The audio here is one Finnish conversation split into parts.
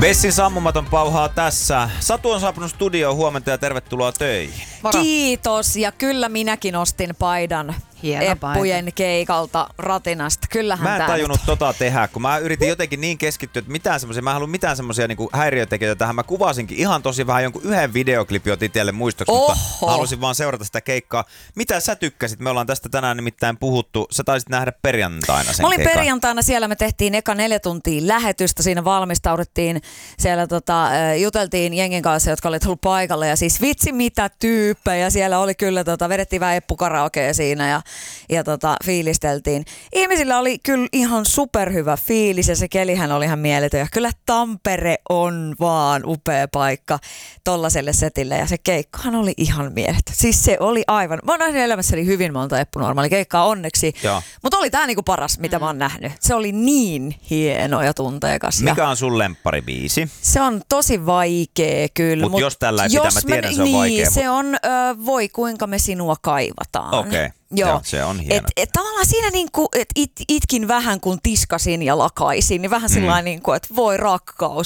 Vessin sammumaton pauhaa tässä. Satu on saapunut studioon, huomenta ja tervetuloa töihin. Moro. Kiitos, ja kyllä minäkin ostin paidan Eppujen keikalta Ratinasta. Kyllähän mä en tajunnut tehdä, kun mä yritin jotenkin niin keskittyä, että mä en halua mitään semmosia niinku häiriötekijöitä tähän. Mä kuvasinkin ihan tosi vähän jonkun yhden videoklipin otin itselle muistoksi, mutta halusin vaan seurata sitä keikkaa. Mitä sä tykkäsit? Me ollaan tästä tänään nimittäin puhuttu. Sä taisit nähdä perjantaina sen Mä olin keikan. perjantaina siellä, me tehtiin eka 4 tuntia lähetystä, siinä valmistauduttiin, siellä juteltiin jengin kanssa, jotka oli tullut paikalle, ja siis vitsi mitä tyyppejä, siellä oli kyllä, vedettiin vähän eppukaraokea siinä, ja fiilisteltiin. Ihmisillä oli kyllä ihan superhyvä fiilis, ja se kelihän oli ihan mieletön, ja kyllä Tampere on vaan upea paikka tollaselle setille, ja se keikkahan oli ihan mieletön. Siis se oli aivan, mä oon nähnyt elämässäni hyvin monta eppunormaalikeikkaa onneksi, mutta oli tää niinku paras, mitä mä oon nähnyt. Se oli niin hieno ja tunteikas. Mikä on sun lempparibiisi? Se on tosi vaikea kyllä. Mut jos tällä ei pitää, mä tiedän, se on vaikea. Se on Voi kuinka me sinua kaivataan. Okei. Joo, se on hieno. Tavallaan siinä niinku, itkin vähän kun tiskasin ja lakaisin, niin vähän sillain niinku, että voi rakkaus.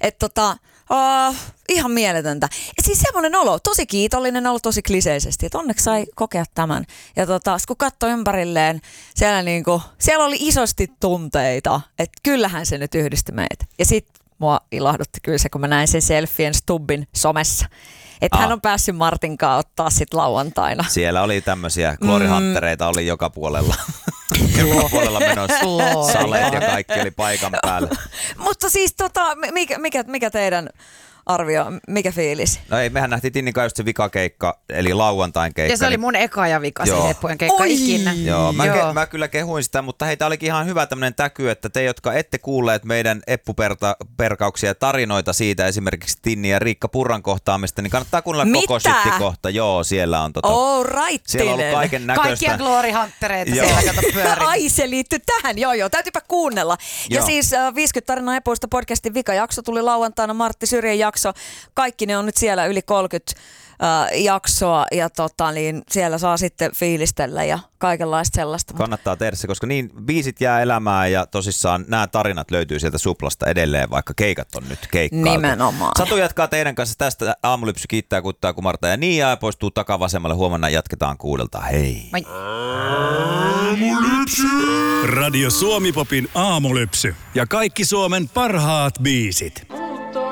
Ihan mieletöntä. Et siis semmoinen olo, tosi kiitollinen olo, tosi kliseisesti, että onneksi sai kokea tämän. Ja kun katsoi ympärilleen, siellä oli isosti tunteita, että kyllähän se nyt yhdisti meitä. Ja sit mua ilahdutti kyllä se, kun mä näin sen selfien Stubbin somessa. Että hän on päässyt Martinkaan ottaa sit lauantaina. Siellä oli tämmöisiä glory-huntereita oli joka puolella. Joka puolella menossa. Saleet ja kaikki oli paikan päällä. Mutta siis mikä teidän arvio, mikä fiilis? No ei, mehän nähtiin Tinnin kanssa just se vikakeikka, eli lauantain keikka. Ja se oli mun eka ja vika se Eppujen keikka ikinä. Joo, mä kyllä kehuin sitä, mutta heitä olikin ihan hyvä tämmönen täky, että te, jotka ette kuulleet meidän eppuperkauksia ja tarinoita siitä, esimerkiksi Tinni ja Riikka Purran kohtaamista, niin kannattaa kuunnella koko syttikohta. Joo, siellä on siellä on ollut kaiken näköistä. Kaikkia glory-huntereita siellä kato pyörin. Ai, se liittyy tähän, joo, täytyypä kuunnella. Ja siis 50 tarinaa Epuista podcastin vikajakso tuli lauantaina, Martti Syrjän jakso. Kaikki ne on nyt siellä yli 30 jaksoa, ja siellä saa sitten fiilistellä ja kaikenlaista sellaista. Kannattaa tehdä se, koska niin biisit jää elämään, ja tosissaan nämä tarinat löytyy sieltä Suplasta edelleen, vaikka keikat on nyt keikkailtu. Nimenomaan. Satu jatkaa teidän kanssa tästä. Aamulypsy kiittää, kuttaa, kumartaa ja niin, ja poistuu takavasemmalle. Huomenna jatketaan 6:00. Hei! Moi. Aamulypsy! Radio Suomi-popin aamulypsy ja kaikki Suomen parhaat biisit.